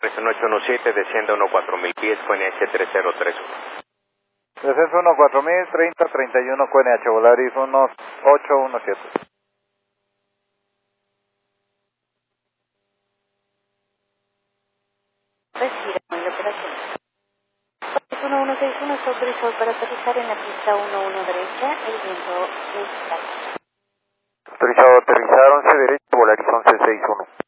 Volaris 1817, desciende 14000 pies, QNH 3031. Descenso 14000, 3031 QNH, Volaris 1817. Respira con la operación. Volaris 1161 está autorizado para aterrizar en la pista 11 derecha, el viento es alto. Autorizado a aterrizar 11 derecha, Volaris 1161.